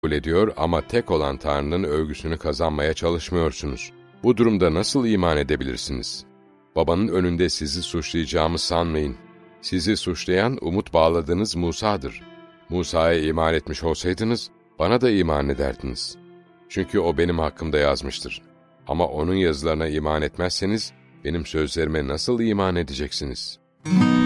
kabul ediyor ama tek olan Tanrı'nın övgüsünü kazanmaya çalışmıyorsunuz. Bu durumda nasıl iman edebilirsiniz? Babanın önünde sizi suçlayacağımı sanmayın. Sizi suçlayan umut bağladığınız Musa'dır. Musa'ya iman etmiş olsaydınız, bana da iman ederdiniz. Çünkü o benim hakkımda yazmıştır. Ama onun yazılarına iman etmezseniz, benim sözlerime nasıl iman edeceksiniz?